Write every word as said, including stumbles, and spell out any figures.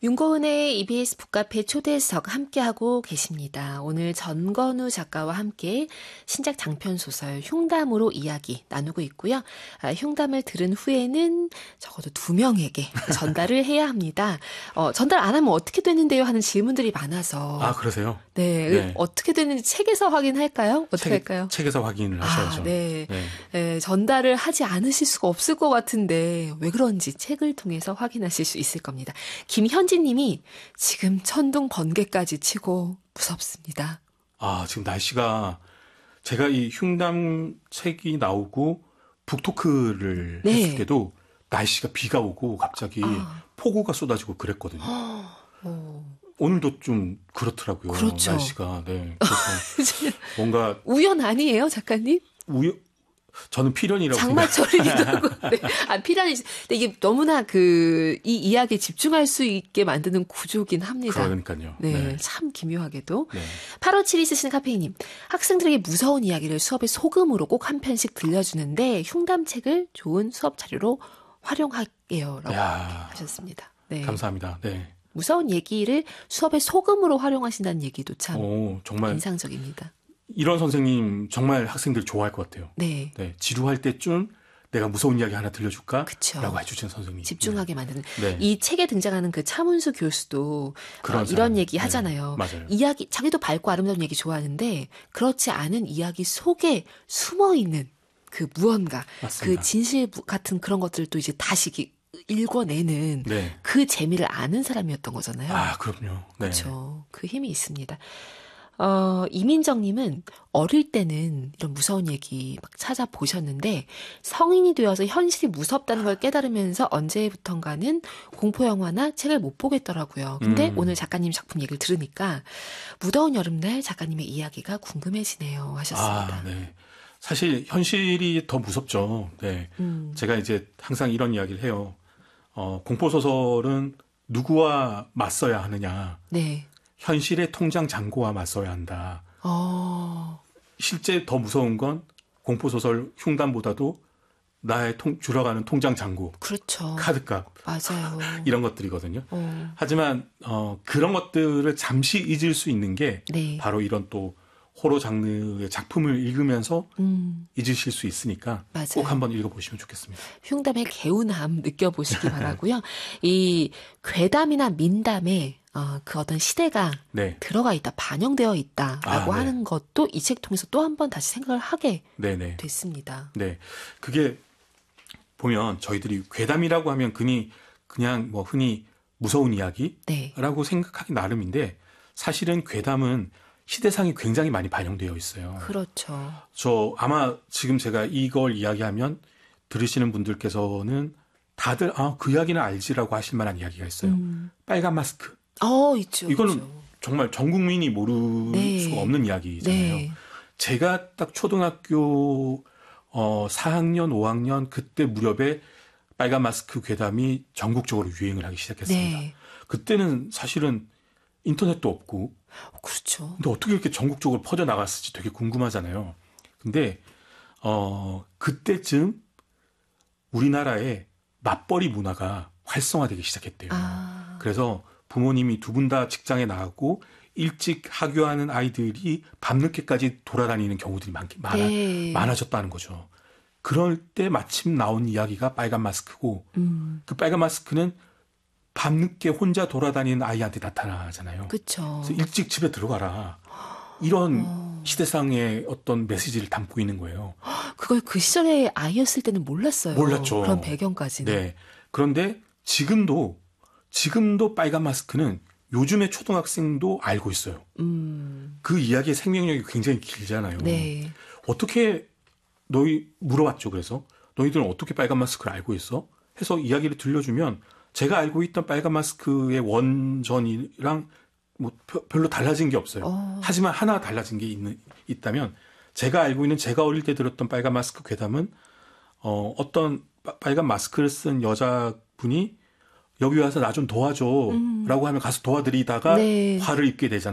윤고은의 이비에스 북카페 초대석 함께하고 계십니다. 오늘 전건우 작가와 함께 신작 장편소설 흉담으로 이야기 나누고 있고요. 아, 흉담을 들은 후에는 적어도 두 명에게 전달을 해야 합니다. 어, 전달 안 하면 어떻게 되는데요? 하는 질문들이 많아서. 아, 그러세요? 네. 네. 어떻게 되는지 책에서 확인할까요? 어떻게 책, 할까요? 책에서 확인을 하셔야죠. 아, 네. 네. 네. 전달을 하지 않으실 수가 없을 것 같은데 왜 그런지 책을 통해서 확인하실 수 있을 겁니다. 김현진 님이 지금 천둥 번개까지 치고 무섭습니다. 아, 지금 날씨가 제가 이 흉담 책이 나오고 북토크를 네. 했을 때도 날씨가 비가 오고 갑자기 아. 폭우가 쏟아지고 그랬거든요. 오. 오늘도 좀 그렇더라고요. 그렇죠. 날씨가. 네. 그래서 뭔가 우연 아니에요, 작가님? 우여 저는 필연이라고 장마철이기도 생각. 하고. 네. 아, 필연이. 근데 이게 너무나 그, 이 이야기에 집중할 수 있게 만드는 구조긴 합니다. 그러니까요. 네, 네. 참 기묘하게도. 네. 팔오칠이 쓰시는 카페이님. 학생들에게 무서운 이야기를 수업에 소금으로 꼭 한 편씩 들려주는데 흉담책을 좋은 수업 자료로 활용할게요. 라고 야, 하셨습니다. 네. 감사합니다. 네. 무서운 얘기를 수업에 소금으로 활용하신다는 얘기도 참 오, 정말 인상적입니다. 이런 선생님 정말 학생들 좋아할 것 같아요. 네. 네, 지루할 때쯤 내가 무서운 이야기 하나 들려줄까? 그쵸. 라고 해주신 선생님. 집중하게 만드는. 네. 이 책에 등장하는 그 차문수 교수도 그런 어, 사람. 이런 얘기 하잖아요. 네, 맞아요. 이야기, 자기도 밝고 아름다운 얘기 좋아하는데 그렇지 않은 이야기 속에 숨어있는 그 무언가, 맞습니다. 그 진실 같은 그런 것들도 이제 다시 읽어내는 네. 그 재미를 아는 사람이었던 거잖아요. 아, 그럼요. 네. 그렇죠. 그 힘이 있습니다. 어, 이민정님은 어릴 때는 이런 무서운 얘기 막 찾아보셨는데 성인이 되어서 현실이 무섭다는 걸 깨달으면서 언제부턴가는 공포영화나 책을 못 보겠더라고요. 근데 음. 오늘 작가님 작품 얘기를 들으니까 무더운 여름날 작가님의 이야기가 궁금해지네요 하셨습니다. 아, 네. 사실 현실이 더 무섭죠. 네. 음. 제가 이제 항상 이런 이야기를 해요. 어, 공포소설은 누구와 맞서야 하느냐. 네. 현실의 통장 잔고와 맞서야 한다. 어. 실제 더 무서운 건 공포소설 흉담보다도 나의 통, 줄어가는 통장 잔고. 그렇죠. 카드값. 맞아요. 이런 것들이거든요. 어. 하지만 어, 그런 것들을 잠시 잊을 수 있는 게 네. 바로 이런 또 호러 장르의 작품을 읽으면서 음. 잊으실 수 있으니까 맞아요. 꼭 한번 읽어보시면 좋겠습니다. 흉담의 개운함 느껴보시기 바라고요. 이 괴담이나 민담에 어, 그 어떤 시대가 네. 들어가 있다, 반영되어 있다라고 아, 네. 하는 것도 이 책 통해서 또 한 번 다시 생각을 하게 네네. 됐습니다. 네. 그게 보면 저희들이 괴담이라고 하면 그니 그냥 뭐 흔히 무서운 이야기라고 네. 생각하기 나름인데 사실은 괴담은 시대상이 굉장히 많이 반영되어 있어요. 그렇죠. 저 아마 지금 제가 이걸 이야기하면 들으시는 분들께서는 다들 아, 그 이야기는 알지라고 하실 만한 이야기가 있어요. 음. 빨간 마스크. 어, 있죠. 이거는 있죠. 정말 전 국민이 모를 네. 수가 없는 이야기잖아요. 네. 제가 딱 초등학교 어, 사 학년, 오 학년 그때 무렵에 빨간 마스크 괴담이 전국적으로 유행을 하기 시작했습니다. 네. 그때는 사실은 인터넷도 없고 어, 그렇죠. 근데 어떻게 이렇게 전국적으로 퍼져나갔을지 되게 궁금하잖아요. 근데 어, 그때쯤 우리나라에 맞벌이 문화가 활성화되기 시작했대요. 아. 그래서 부모님이 두 분 다 직장에 나가고 일찍 하교하는 아이들이 밤늦게까지 돌아다니는 경우들이 많, 많아, 네. 많아졌다는 거죠. 그럴 때 마침 나온 이야기가 빨간 마스크고 음. 그 빨간 마스크는 밤늦게 혼자 돌아다니는 아이한테 나타나잖아요. 그렇죠. 그래서 일찍 집에 들어가라. 이런 어. 시대상의 어떤 메시지를 담고 있는 거예요. 그걸 그 시절에 아이였을 때는 몰랐어요. 몰랐죠. 그런 배경까지는. 네. 그런데 지금도 지금도 빨간 마스크는 요즘의 초등학생도 알고 있어요. 음. 그 이야기의 생명력이 굉장히 길잖아요. 네. 어떻게 너희 물어봤죠. 그래서 너희들은 어떻게 빨간 마스크를 알고 있어? 해서 이야기를 들려주면 제가 알고 있던 빨간 마스크의 원전이랑 뭐 별로 달라진 게 없어요. 어. 하지만 하나 달라진 게 있는, 있다면 제가 알고 있는 제가 어릴 때 들었던 빨간 마스크 괴담은 어, 어떤 빨간 마스크를 쓴 여자분이 여기 와서 나 좀 도와줘 음. 라고 하면 가서 도와드리다가 네. 화를 입게 되잖아요.